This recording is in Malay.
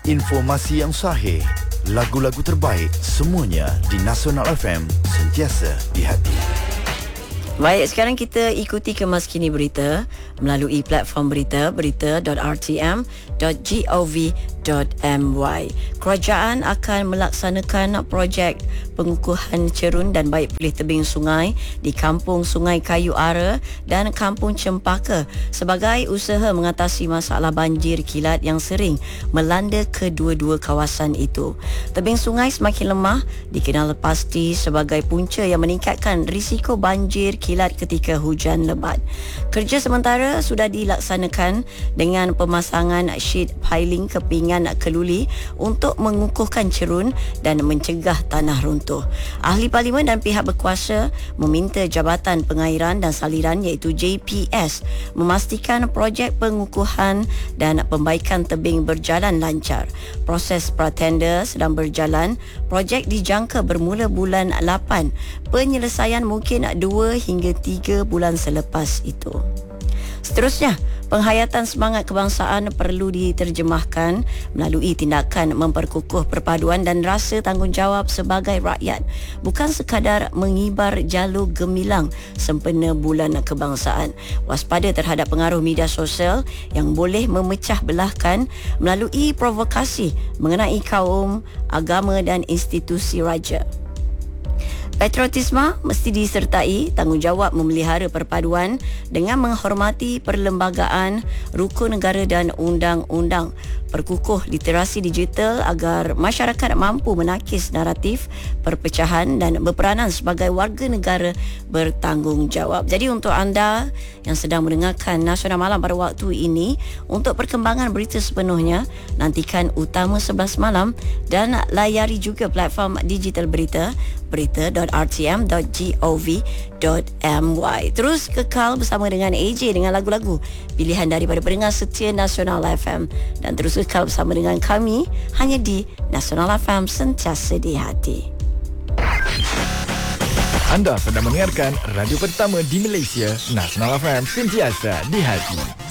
Informasi yang sahih, lagu-lagu terbaik, semuanya di Nasional FM, sentiasa di hati. Baik, sekarang kita ikuti kemas kini berita melalui platform berita, berita.rtm.gov.my. Kerajaan akan melaksanakan projek pengukuhan cerun dan baik pulih tebing sungai di Kampung Sungai Kayu Ara dan Kampung Cempaka sebagai usaha mengatasi masalah banjir kilat yang sering melanda kedua-dua kawasan itu. Tebing sungai semakin lemah dikenal pasti sebagai punca yang meningkatkan risiko banjir kilat ketika hujan lebat. Kerja sementara sudah dilaksanakan dengan pemasangan sheet piling kepingan keluli untuk mengukuhkan cerun dan mencegah tanah runtuh. Ahli Parlimen dan pihak berkuasa meminta Jabatan Pengairan dan Saliran iaitu JPS memastikan projek pengukuhan dan pembaikan tebing berjalan lancar. Proses pratender sedang berjalan. Projek dijangka bermula bulan 8. Penyelesaian mungkin 2 hingga 3 bulan selepas itu. Seterusnya, penghayatan semangat kebangsaan perlu diterjemahkan melalui tindakan memperkukuh perpaduan dan rasa tanggungjawab sebagai rakyat, bukan sekadar mengibar jalur gemilang sempena bulan kebangsaan. Waspada terhadap pengaruh media sosial yang boleh memecah belahkan melalui provokasi mengenai kaum, agama dan institusi raja. Patriotisme mesti disertai tanggungjawab memelihara perpaduan dengan menghormati perlembagaan, rukun negara dan undang-undang. Perkukuh literasi digital agar masyarakat mampu menakis naratif perpecahan dan berperanan sebagai warga negara bertanggungjawab. Jadi untuk anda yang sedang mendengarkan Nasional Malam pada waktu ini, untuk perkembangan berita sepenuhnya, nantikan Utama 11 Malam dan layari juga platform digital berita, berita.rtm.gov.my. Terus kekal bersama dengan AJ dengan lagu-lagu pilihan daripada pendengar setia Nasional FM, dan terus kekal bersama dengan kami hanya di Nasional FM, sentiasa di hati. Anda sedang mendengarkan radio pertama di Malaysia, Nasional FM, sentiasa di hati.